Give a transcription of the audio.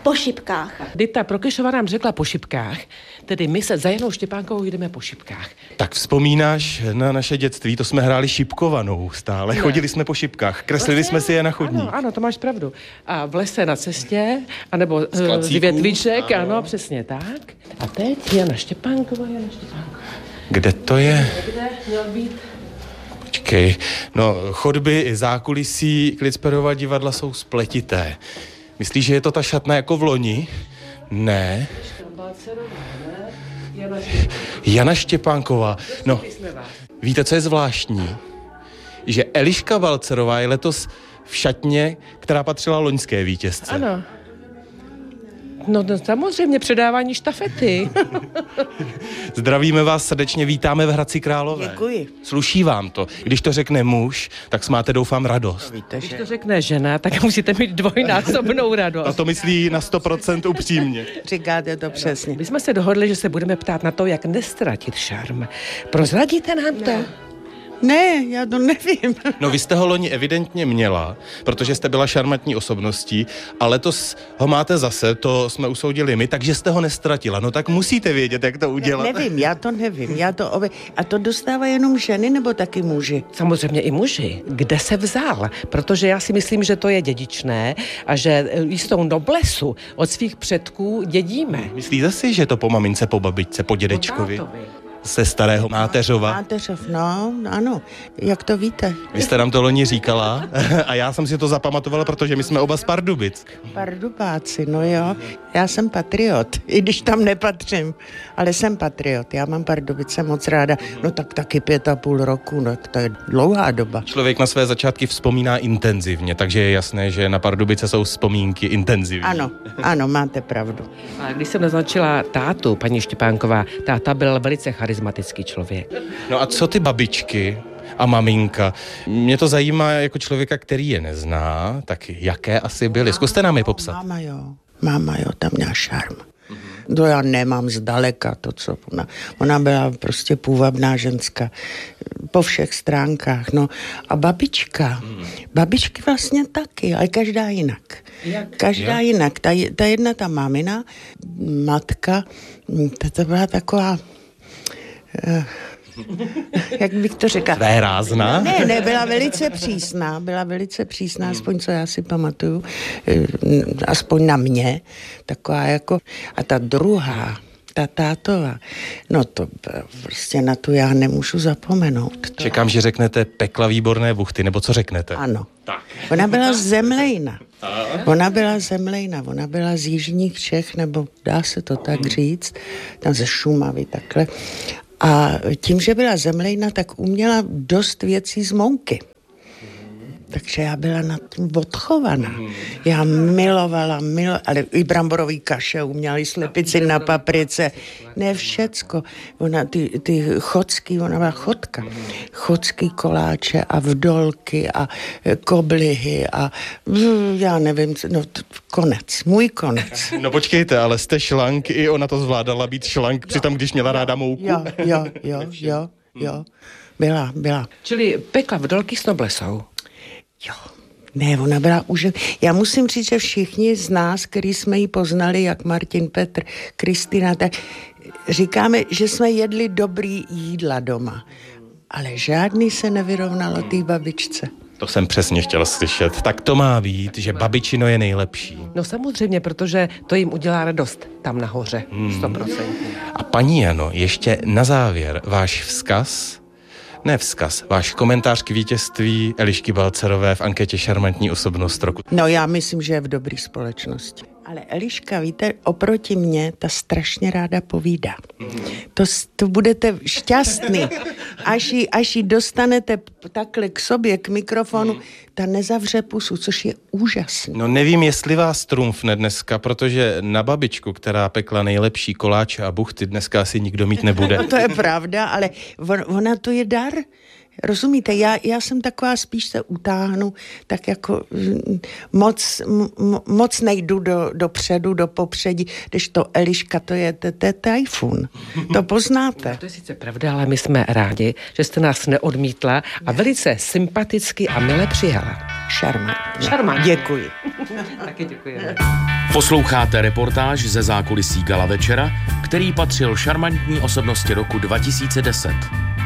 po šipkách. Dita Prokešová nám řekla po šipkách, tedy my se za Janou Štěpánkovou jdeme po šipkách. Tak vzpomínáš na naše dětství, to jsme hráli šipkovanou stále, chodili jsme po šipkách, kreslili jsme si je na chodník. Ano, to máš pravdu. A v lese na cestě, anebo z větviček, ano, přesně tak. A teď Jana Štěpánková. Kde to je? Kde měl být? Počkej, no chodby i zákulisí Klicperova divadla jsou spletité. Myslíš, že je to ta šatna jako v loni? Ne. Jana Štěpánková. No, víte, co je zvláštní? Že Eliška Balcerová je letos v šatně, která patřila loňské vítězce. Ano. No samozřejmě předávání štafety. Zdravíme vás srdečně, vítáme v Hradci Králové. Děkuji. Sluší vám to. Když to řekne muž, tak máte, doufám, radost. Když to řekne žena, tak musíte mít dvojnásobnou radost. A to myslí na 100% upřímně. Říkáte to přesně. My jsme se dohodli, že se budeme ptát na to, jak nestratit šarm. Prozradíte nám to? Ne, já to nevím. No vy jste ho loni evidentně měla, protože jste byla šarmantní osobností, a letos ho máte zase, to jsme usoudili my, takže jste ho nestratila. No tak musíte vědět, jak to udělat. Nevím, a to dostává jenom ženy nebo taky muži? Samozřejmě i muži. Kde se vzal? Protože já si myslím, že to je dědičné a že jistou noblesu od svých předků dědíme. Myslíte si, že to po mamince, po babičce, po dědečkovi? Ze starého Máteřova. Máteřov, no, ano. Jak to víte? Vy jste nám to loni říkala a já jsem si to zapamatovala, protože my jsme oba z Pardubic. Pardubáci, no jo. Já jsem patriot, i když tam nepatřím, ale jsem patriot. Já mám Pardubice moc ráda. No tak taky 5,5 roku, no to je dlouhá doba. Člověk na své začátky vzpomíná intenzivně, takže je jasné, že na Pardubice jsou vzpomínky intenzivní. Ano, máte pravdu. A když jsem naznačila tátu, paní Štěpánková, táta byl velice charismatický člověk. No a co ty babičky a maminka? Mě to zajímá jako člověka, který je nezná, tak jaké asi byly? Zkuste nám je popsat. Máma jo, tam měla šarm. To já nemám zdaleka to, co ona byla prostě půvabná ženská po všech stránkách, no. A babičky vlastně taky, ale každá jinak. Každá jinak. Ta jedna, ta mamina, matka, to byla taková... jak bych to řekla? Svérázná? Ne, byla velice přísná, aspoň co já si pamatuju, aspoň na mě, taková jako, a ta druhá, ta tátová, no to prostě na tu já nemůžu zapomenout. Čekám, že řeknete pekla výborné buchty, nebo co řeknete? Ano. Tak. Ona byla zemlejna, ona byla z jižních Čech, nebo dá se to tak říct, tam ze Šumavy takhle. A tím, že byla zemlejna, tak uměla dost věcí z mouky. Takže já byla na tom odchovaná. Já milovala, ale i bramborový kaše uměla, i slepici na paprice. Ne všecko. Ona, ty chocky, ona byla chodka. Chocky, koláče a vdolky a koblihy a já nevím, no můj konec. No počkejte, ale jste šlank, i ona to zvládala být šlank, přitom když měla ráda mouku. Jo. Byla. Čili pekla vdolky s noblesou. Jo, ne, ona byla úžasná. Já musím říct, že všichni z nás, který jsme ji poznali, jak Martin, Petr, Kristina, tak říkáme, že jsme jedli dobrý jídla doma. Ale žádný se nevyrovnalo té babičce. To jsem přesně chtěl slyšet. Tak to má být, že babičino je nejlepší. No samozřejmě, protože to jim udělá radost tam nahoře, 100%. A paní Jano, ještě na závěr váš vzkaz... váš komentář k vítězství Elišky Balcerové v anketě Šarmantní osobnost roku. No já myslím, že je v dobré společnosti. Ale Eliška, víte, oproti mně ta strašně ráda povídá. To budete šťastný. Až jí dostanete takhle k sobě, k mikrofonu, ta nezavře pusu, což je úžasné. No nevím, jestli vás trumfne dneska, protože na babičku, která pekla nejlepší koláče a buchty, dneska asi nikdo mít nebude. To je pravda, ale ona to je dar. Rozumíte, já jsem taková, spíš se utáhnu, tak jako moc nejdu dopředu, do popředí, když to Eliška, to je tajfun. To poznáte. No, to je sice pravda, ale my jsme rádi, že jste nás neodmítla a velice sympaticky a milé přijala. Šarmant. Děkuji. Taky děkujeme. Posloucháte reportáž ze zákulisí Gala večera, který patřil šarmantní osobnosti roku 2010.